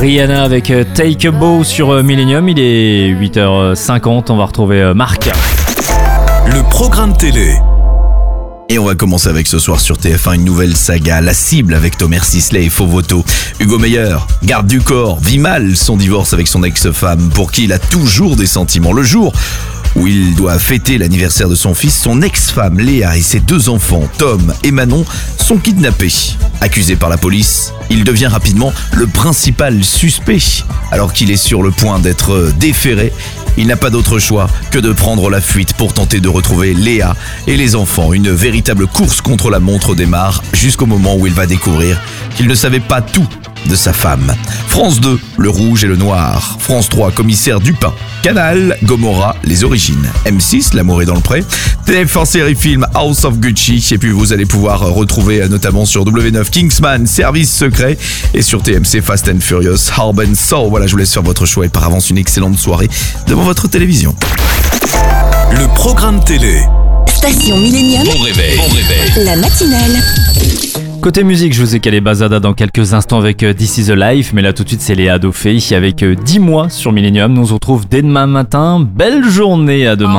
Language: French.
Rihanna avec Take a Bow sur Millennium. Il est 8h50, on va retrouver Marc. Le programme télé. Et on va commencer avec ce soir sur TF1 une nouvelle saga, La Cible avec Thomas Sisley et Fovoto. Hugo Meyer, garde du corps, vit mal son divorce avec son ex-femme pour qui il a toujours des sentiments. Le jour où il doit fêter l'anniversaire de son fils, son ex-femme Léa et ses 2 enfants, Tom et Manon, sont kidnappés. Accusé par la police, il devient rapidement le principal suspect. Alors qu'il est sur le point d'être déféré, il n'a pas d'autre choix que de prendre la fuite pour tenter de retrouver Léa et les enfants. Une véritable course contre la montre démarre jusqu'au moment où il va découvrir qu'il ne savait pas tout de sa femme. France 2, Le Rouge et le Noir. France 3, Commissaire Dupin. Canal, Gomorrah, Les Origines. M6, L'amour est dans le pré. TF1 série film House of Gucci. Et puis vous allez pouvoir retrouver notamment sur W9 Kingsman, Service secret. Et sur TMC Fast and Furious, Harb and Saw. Voilà, je vous laisse faire votre choix et par avance une excellente soirée devant votre télévision. Le programme télé. Station Millennium. Bon réveil. La matinale. Côté musique, je vous ai calé Bazada dans quelques instants avec This Is a Life, mais là tout de suite c'est Léa Dauphé avec 10 mois sur Millennium. Nous on se retrouve dès demain matin. Belle journée, à demain.